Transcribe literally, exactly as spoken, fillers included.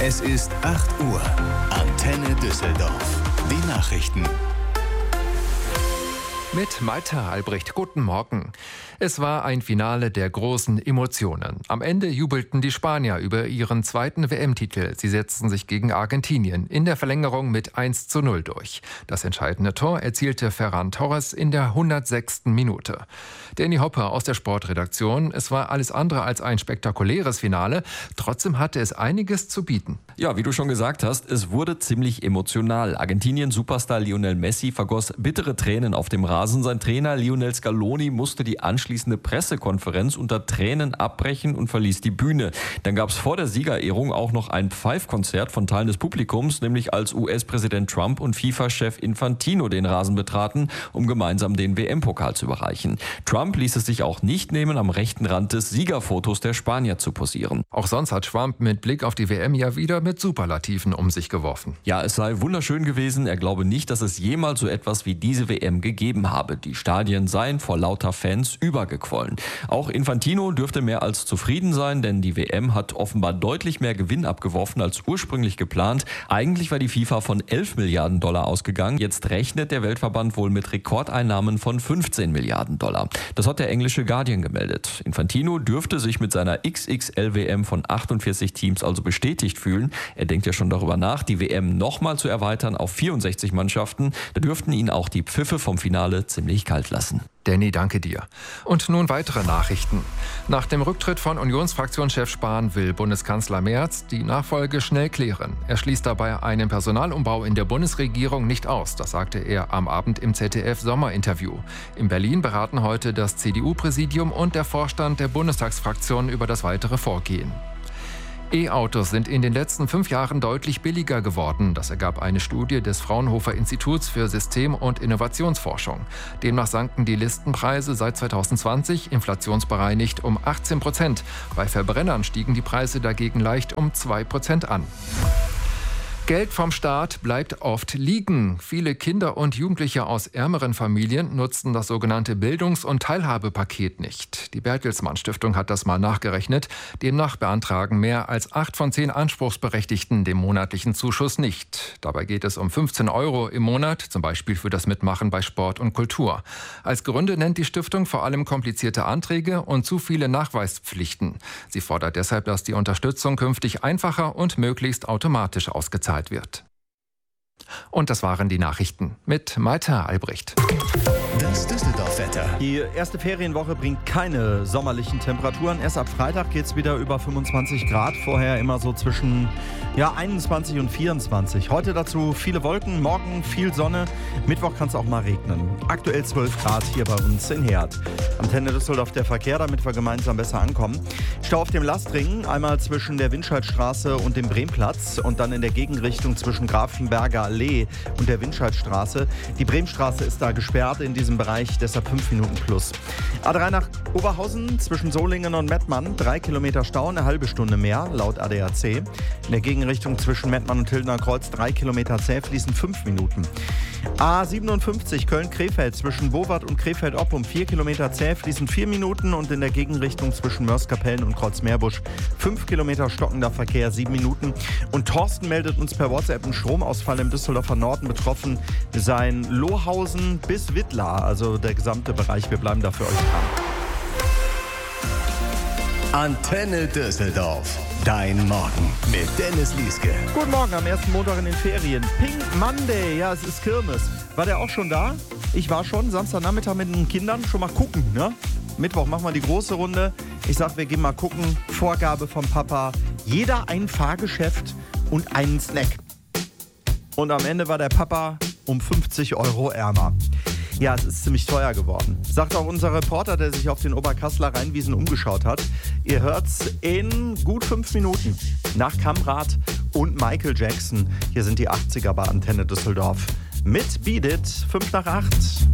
Es ist acht Uhr. Antenne Düsseldorf. Die Nachrichten. Mit Malte Albrecht. Guten Morgen. Es war ein Finale der großen Emotionen. Am Ende jubelten die Spanier über ihren zweiten W M-Titel. Sie setzten sich gegen Argentinien in der Verlängerung mit eins zu null durch. Das entscheidende Tor erzielte Ferran Torres in der hundertsechsten Minute. Danny Hopper aus der Sportredaktion. Es war alles andere als ein spektakuläres Finale. Trotzdem hatte es einiges zu bieten. Ja, wie du schon gesagt hast, es wurde ziemlich emotional. Argentinien-Superstar Lionel Messi vergoss bittere Tränen auf dem Rasen. Sein Trainer Lionel Scaloni musste die anschließende Pressekonferenz unter Tränen abbrechen und verließ die Bühne. Dann gab es vor der Siegerehrung auch noch ein Pfeifkonzert von Teilen des Publikums, nämlich als U S-Präsident Trump und FIFA-Chef Infantino den Rasen betraten, um gemeinsam den W M-Pokal zu überreichen. Trump ließ es sich auch nicht nehmen, am rechten Rand des Siegerfotos der Spanier zu posieren. Auch sonst hat Trump mit Blick auf die W M ja wieder mit Superlativen um sich geworfen. Ja, es sei wunderschön gewesen. Er glaube nicht, dass es jemals so etwas wie diese W M gegeben habe. Die Stadien seien vor lauter Fans übergequollen. Auch Infantino dürfte mehr als zufrieden sein, denn die W M hat offenbar deutlich mehr Gewinn abgeworfen als ursprünglich geplant. Eigentlich war die FIFA von elf Milliarden Dollar ausgegangen. Jetzt rechnet der Weltverband wohl mit Rekordeinnahmen von fünfzehn Milliarden Dollar. Das hat der englische Guardian gemeldet. Infantino dürfte sich mit seiner X X L W M von achtundvierzig Teams also bestätigt fühlen. Er denkt ja schon darüber nach, die W M nochmal zu erweitern auf vierundsechzig Mannschaften. Da dürften ihn auch die Pfiffe vom Finale ziemlich kalt lassen. Danny, danke dir. Und nun weitere Nachrichten. Nach dem Rücktritt von Unionsfraktionschef Spahn will Bundeskanzler Merz die Nachfolge schnell klären. Er schließt dabei einen Personalumbau in der Bundesregierung nicht aus. Das sagte er am Abend im Z D F-Sommerinterview. In Berlin beraten heute das C D U-Präsidium und der Vorstand der Bundestagsfraktion über das weitere Vorgehen. E-Autos sind in den letzten fünf Jahren deutlich billiger geworden. Das ergab eine Studie des Fraunhofer Instituts für System- und Innovationsforschung. Demnach sanken die Listenpreise seit zweitausendzwanzig inflationsbereinigt um achtzehn Prozent. Bei Verbrennern stiegen die Preise dagegen leicht um zwei Prozent an. Geld vom Staat bleibt oft liegen. Viele Kinder und Jugendliche aus ärmeren Familien nutzen das sogenannte Bildungs- und Teilhabepaket nicht. Die Bertelsmann Stiftung hat das mal nachgerechnet. Demnach beantragen mehr als acht von zehn Anspruchsberechtigten den monatlichen Zuschuss nicht. Dabei geht es um fünfzehn Euro im Monat, zum Beispiel für das Mitmachen bei Sport und Kultur. Als Gründe nennt die Stiftung vor allem komplizierte Anträge und zu viele Nachweispflichten. Sie fordert deshalb, dass die Unterstützung künftig einfacher und möglichst automatisch ausgezahlt wird. Und das waren die Nachrichten mit Malte Albrecht. Das Düsseldorf-Wetter. Die erste Ferienwoche bringt keine sommerlichen Temperaturen. Erst ab Freitag geht es wieder über fünfundzwanzig Grad. Vorher immer so zwischen ja, einundzwanzig und vierundzwanzig. Heute dazu viele Wolken, morgen viel Sonne. Mittwoch kann es auch mal regnen. Aktuell zwölf Grad hier bei uns in Herd. Antenne Düsseldorf der Verkehr, damit wir gemeinsam besser ankommen. Stau auf dem Lastring, einmal zwischen der Windscheidstraße und dem Bremplatz und dann in der Gegenrichtung zwischen Grafenberger Allee und der Windscheidstraße. Die Bremstraße ist da gesperrt in diesem Bereich, deshalb fünf Minuten plus. A drei nach Oberhausen zwischen Solingen und Mettmann, drei Kilometer Stau, eine halbe Stunde mehr, laut A D A C. In der Gegenrichtung zwischen Mettmann und Hildener Kreuz, drei Kilometer zäh, fließen fünf Minuten. A siebenundfünfzig Köln-Krefeld zwischen Bowart und Krefeld-Oppum, vier Kilometer zäh, fließen vier Minuten und in der Gegenrichtung zwischen Mörs-Kapellen und Kreuzmeerbusch, fünf Kilometer stockender Verkehr, sieben Minuten. Und Thorsten meldet uns per WhatsApp einen Stromausfall im Düsseldorfer Norden. Betroffen sein Lohausen bis Wittlar, also der gesamte Bereich. Wir bleiben da für euch dran. Antenne Düsseldorf. Dein Morgen mit Dennis Lieske. Guten Morgen am ersten Montag in den Ferien. Pink Monday, ja, es ist Kirmes. War der auch schon da? Ich war schon, Samstagnachmittag mit den Kindern. Schon mal gucken, ne? Mittwoch machen wir die große Runde. Ich sag, wir gehen mal gucken. Vorgabe vom Papa. Jeder ein Fahrgeschäft und einen Snack. Und am Ende war der Papa um fünfzig Euro ärmer. Ja, es ist ziemlich teuer geworden. Sagt auch unser Reporter, der sich auf den Oberkasseler Rheinwiesen umgeschaut hat. Ihr hört's in gut fünf Minuten. Nach Kamrat und Michael Jackson. Hier sind die achtziger bei Antenne Düsseldorf. Mit Beat It, fünf nach acht.